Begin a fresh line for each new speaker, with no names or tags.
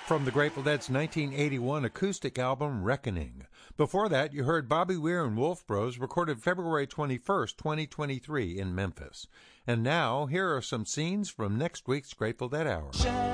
From the Grateful Dead's 1981 acoustic album, Reckoning. Before that, you heard Bobby Weir and Wolf Bros, recorded February 21st, 2023 in Memphis. And now, here are some scenes from next week's Grateful Dead Hour.